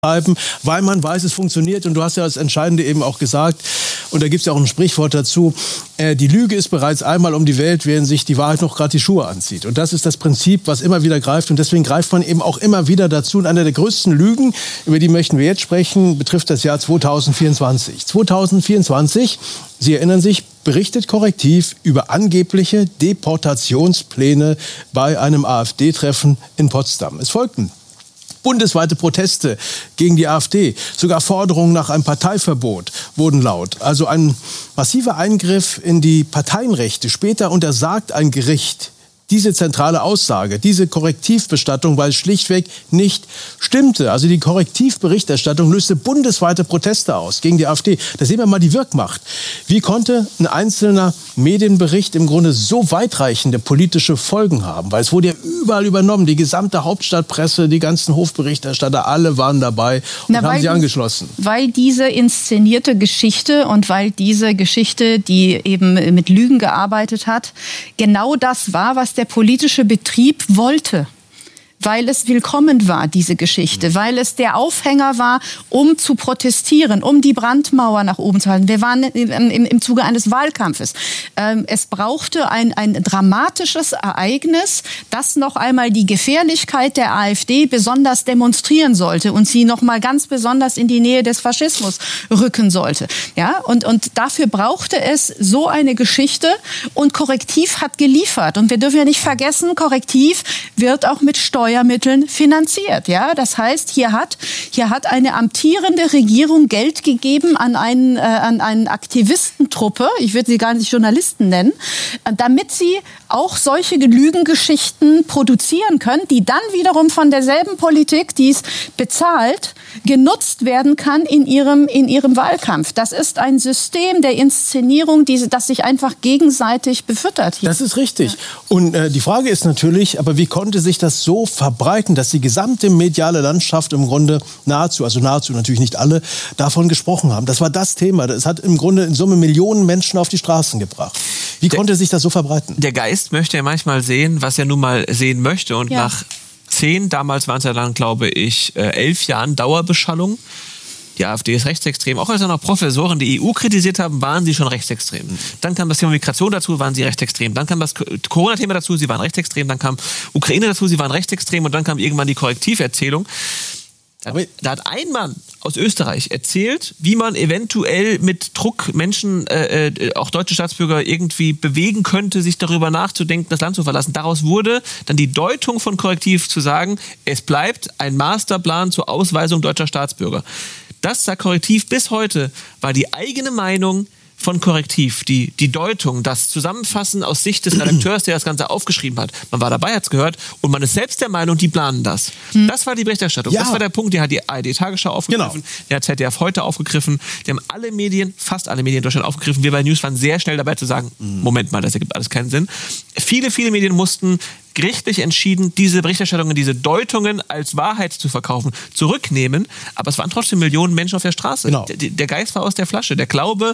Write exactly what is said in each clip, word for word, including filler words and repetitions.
weil man weiß, es funktioniert. Und du hast ja das Entscheidende eben auch gesagt, und da gibt es ja auch ein Sprichwort dazu, äh, die Lüge ist bereits einmal um die Welt, während sich die Wahrheit noch gerade die Schuhe anzieht. Und das ist das Prinzip, was immer wieder greift. Und deswegen greift man eben auch immer wieder dazu. Und eine der größten Lügen, über die möchten wir jetzt sprechen, betrifft das Jahr zweitausendvierundzwanzig. zweitausendvierundzwanzig, Sie erinnern sich, berichtet Korrektiv über angebliche Deportationspläne bei einem AfD-Treffen in Potsdam. Es folgten bundesweite Proteste gegen die AfD. Sogar Forderungen nach einem Parteiverbot wurden laut. Also ein massiver Eingriff in die Parteienrechte. Später untersagt ein Gericht diese zentrale Aussage, diese Korrektivbestattung, weil es schlichtweg nicht stimmte. Also die Korrektivberichterstattung löste bundesweite Proteste aus gegen die AfD. Da sehen wir mal die Wirkmacht. Wie konnte ein einzelner Medienbericht im Grunde so weitreichende politische Folgen haben? Weil es wurde ja überall übernommen. Die gesamte Hauptstadtpresse, die ganzen Hofberichterstatter, alle waren dabei und Na, haben sich angeschlossen. Weil diese inszenierte Geschichte und weil diese Geschichte, die eben mit Lügen gearbeitet hat, genau das war, was der der politische Betrieb wollte, weil es willkommen war, diese Geschichte, weil es der Aufhänger war, um zu protestieren, um die Brandmauer nach oben zu halten. Wir waren im, im, im Zuge eines Wahlkampfes. Ähm, es brauchte ein, ein dramatisches Ereignis, das noch einmal die Gefährlichkeit der AfD besonders demonstrieren sollte und sie noch mal ganz besonders in die Nähe des Faschismus rücken sollte. Ja, und, und dafür brauchte es so eine Geschichte und Korrektiv hat geliefert. Und wir dürfen ja nicht vergessen, Korrektiv wird auch mit Steuern Steuermitteln finanziert. Ja? Das heißt, hier hat, hier hat eine amtierende Regierung Geld gegeben an, einen, äh, an eine Aktivistentruppe, ich würde sie gar nicht Journalisten nennen, äh, damit sie auch solche Lügengeschichten produzieren können, die dann wiederum von derselben Politik, die es bezahlt, genutzt werden kann in ihrem, in ihrem Wahlkampf. Das ist ein System der Inszenierung, die, das sich einfach gegenseitig befüttert. Hier. Das ist richtig. Ja. Und äh, die Frage ist natürlich, aber wie konnte sich das so verbreiten, dass die gesamte mediale Landschaft im Grunde nahezu, also nahezu natürlich nicht alle, davon gesprochen haben. Das war das Thema. Das hat im Grunde in Summe Millionen Menschen auf die Straßen gebracht. Wie der, konnte sich das so verbreiten? Der Geist möchte ja manchmal sehen, was er nun mal sehen möchte. Und ja. nach zehn, damals waren es ja dann, glaube ich, elf Jahren Dauerbeschallung. Die AfD ist rechtsextrem. Auch als dann noch Professoren die E U kritisiert haben, waren sie schon rechtsextrem. Dann kam das Thema Migration dazu, waren sie rechtsextrem. Dann kam das Corona-Thema dazu, sie waren rechtsextrem. Dann kam Ukraine dazu, sie waren rechtsextrem. Und dann kam irgendwann die Korrektiverzählung. Da, da hat ein Mann aus Österreich erzählt, wie man eventuell mit Druck Menschen, äh, auch deutsche Staatsbürger, irgendwie bewegen könnte, sich darüber nachzudenken, das Land zu verlassen. Daraus wurde dann die Deutung von Korrektiv zu sagen, es bleibt ein Masterplan zur Ausweisung deutscher Staatsbürger. Das sagt Korrektiv bis heute, war die eigene Meinung von Korrektiv, die, die Deutung, das Zusammenfassen aus Sicht des Redakteurs, der das Ganze aufgeschrieben hat. Man war dabei, hat es gehört und man ist selbst der Meinung, die planen das. Hm. Das war die Berichterstattung. Ja. Das war der Punkt, der hat die A R D-Tagesschau aufgegriffen, genau. Der hat Z D F heute aufgegriffen, die haben alle Medien, fast alle Medien in Deutschland aufgegriffen. Wir bei News waren sehr schnell dabei zu sagen, hm. Moment mal, das ergibt alles keinen Sinn. Viele, viele Medien mussten gerichtlich entschieden, diese Berichterstattungen, diese Deutungen als Wahrheit zu verkaufen, zurücknehmen. Aber es waren trotzdem Millionen Menschen auf der Straße. Genau. Der, der Geist war aus der Flasche. Der Glaube,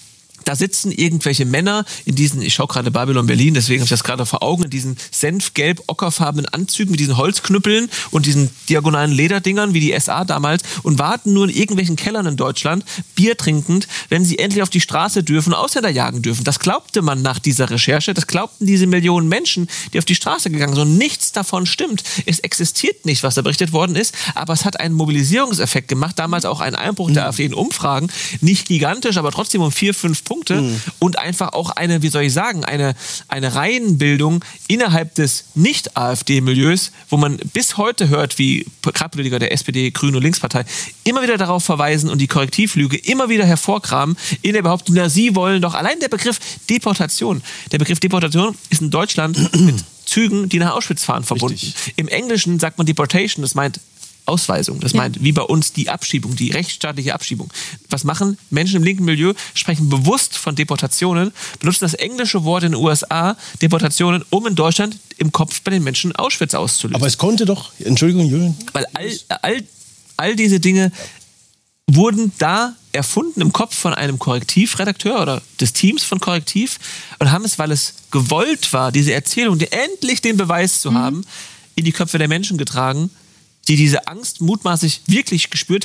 da sitzen irgendwelche Männer in diesen, ich schaue gerade Babylon Berlin, deswegen habe ich das gerade vor Augen, in diesen senfgelb-ockerfarbenen Anzügen mit diesen Holzknüppeln und diesen diagonalen Lederdingern wie die S A damals und warten nur in irgendwelchen Kellern in Deutschland, Bier trinkend, wenn sie endlich auf die Straße dürfen, Ausländer jagen dürfen. Das glaubte man nach dieser Recherche, das glaubten diese Millionen Menschen, die auf die Straße gegangen sind. Und nichts davon stimmt. Es existiert nicht, was da berichtet worden ist, aber es hat einen Mobilisierungseffekt gemacht, damals auch einen Einbruch der AfD in Umfragen, nicht gigantisch, aber trotzdem um vier, fünf Punkte. Mhm. Und einfach auch eine, wie soll ich sagen, eine, eine Reihenbildung innerhalb des Nicht-AfD-Milieus, wo man bis heute hört, wie Politiker der S P D, Grüne und Linkspartei immer wieder darauf verweisen und die Korrektivlüge immer wieder hervorkramen in der Behauptung, na, sie wollen doch, allein der Begriff Deportation, der Begriff Deportation ist in Deutschland mit Zügen, die nach Auschwitz fahren, verbunden. Richtig. Im Englischen sagt man Deportation, das meint Ausweisung. Das meint, wie bei uns, die Abschiebung, die rechtsstaatliche Abschiebung. Was machen Menschen im linken Milieu? Sprechen bewusst von Deportationen, benutzen das englische Wort in den U S A, Deportationen, um in Deutschland im Kopf bei den Menschen Auschwitz auszulösen. Aber es konnte doch, Entschuldigung, Julian. Weil all, all, all diese Dinge wurden da erfunden im Kopf von einem Korrektivredakteur oder des Teams von Korrektiv und haben es, weil es gewollt war, diese Erzählung, die endlich den Beweis zu mhm. haben, in die Köpfe der Menschen getragen, die diese Angst mutmaßlich wirklich gespürt